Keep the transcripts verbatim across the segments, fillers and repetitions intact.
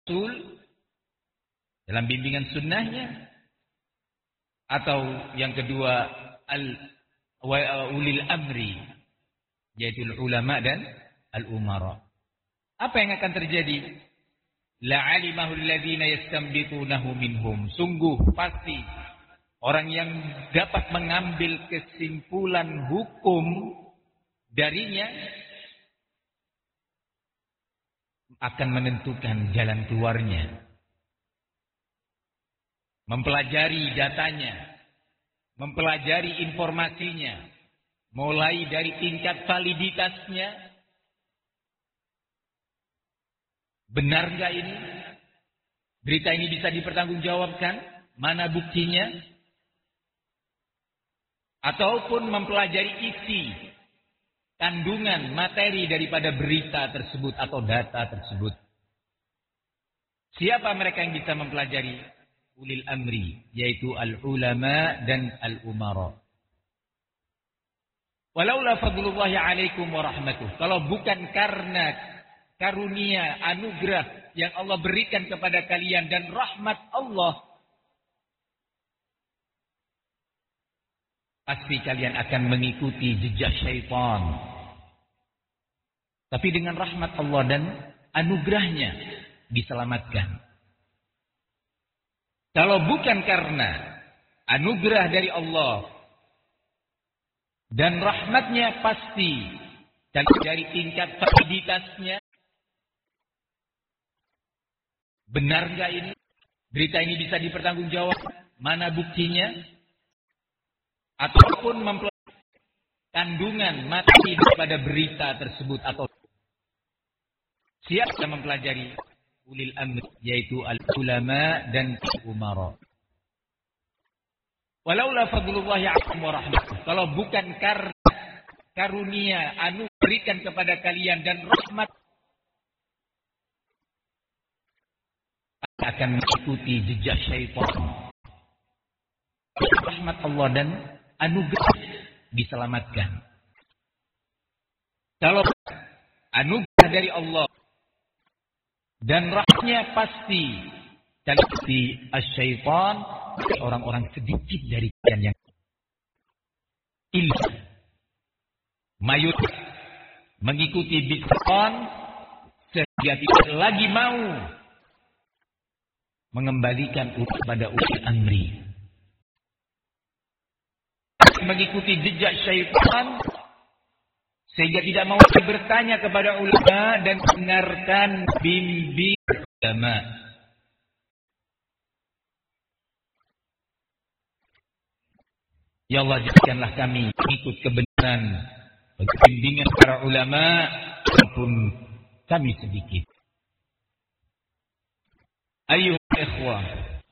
Rasul dalam bimbingan sunnahnya, atau yang kedua al wa ulil amri, yaitu ulama dan al-umara. Apa yang akan terjadi? La'alimahu alladhina yastambitunahu minhum. Sungguh pasti orang yang dapat mengambil kesimpulan hukum darinya akan menentukan jalan keluarnya. Mempelajari datanya, mempelajari informasinya, mulai dari tingkat validitasnya. Benar nggak ini? Berita ini bisa dipertanggungjawabkan? Mana buktinya? Ataupun mempelajari isi, kandungan, materi daripada berita tersebut atau data tersebut. Siapa mereka yang bisa mempelajari? Ulil amri, yaitu al-ulama dan al-umara. Walaula fadlullahi alaikum wa rahmatuh. Kalau bukan karena karunia, anugerah yang Allah berikan kepada kalian dan rahmat Allah, pasti kalian akan mengikuti jejak syaitan. Tapi dengan rahmat Allah dan anugerahnya diselamatkan. Kalau bukan karena anugerah dari Allah dan rahmatnya, pasti dan dari tingkat validitasnya. Benar nggak ini? Berita ini bisa dipertanggungjawabkan? Mana buktinya? Ataupun mempelajari kandungan materi daripada berita tersebut atau siapa yang mempelajari? Ulil amri, yaitu al-ulama dan al-umara. Walaula fadlullahi alaikum wa rahmatuh. Kalau bukan karena karunia anu berikan kepada kalian dan rahmat, akan mengikuti jejak syaitan. Rahmat Allah dan anugerah diselamatkan. Kalau anugerah dari Allah dan rahmatnya, pasti dan si asyaitan, orang-orang sedikit dari kalian yang ilmu mayoritas mengikuti bisyaitan sehingga tidak lagi mau mengembalikan kepada ulil amri, mengikuti jejak syaitan sehingga tidak mau bertanya kepada ulama dan dengarkan bimbing ulama. Ya Allah, jadikanlah kami ikut kebenaran bimbingan para ulama walaupun kami sedikit. Ayuhal ikhwah,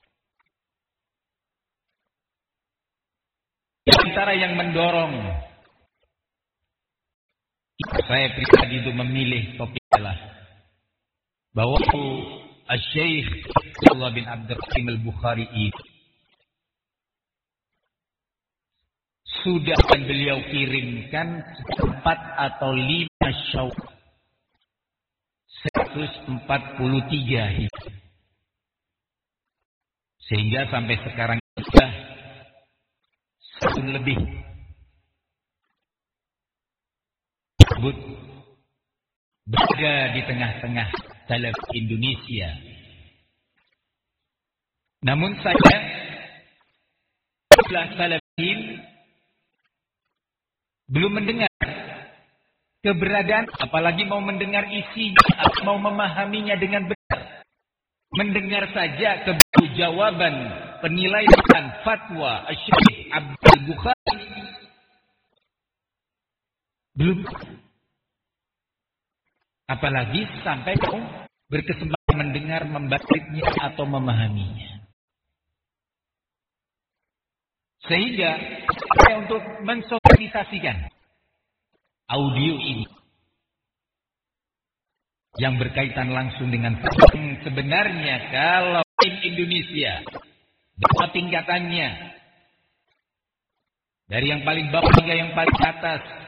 di antara yang mendorong saya pribadi itu memilih topik adalah bahwa Asy-Syaikh Abdullah bin Abdurrahim Al-Bukhari sudah beliau kirimkan empat atau lima syawal seratus empat puluh tiga Hijriah. Sehingga sampai sekarang sudah setahun lebih berada di tengah-tengah salaf Indonesia. Namun saya setelah salafin belum mendengar keberadaan, apalagi mau mendengar isinya atau mau memahaminya dengan benar. Mendengar saja jawaban penilaian fatwa Asy-Syaikh Abdul Bukhari belum, apalagi sampai mau berkesempatan mendengar, membacanya atau memahaminya. Sehingga saya untuk mensosialisasikan audio ini yang berkaitan langsung dengan sebenarnya kalau di Indonesia berapa tingkatannya, dari yang paling bawah hingga yang paling atas,